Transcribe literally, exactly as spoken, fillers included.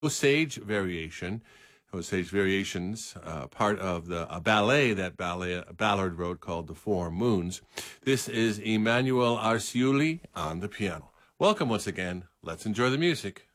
Osage Variation. Osage Variations, uh, part of the a ballet that ballet, Ballard wrote called The Four Moons. This is Emanuel Arciuli on the piano. Welcome once again. Let's enjoy the music.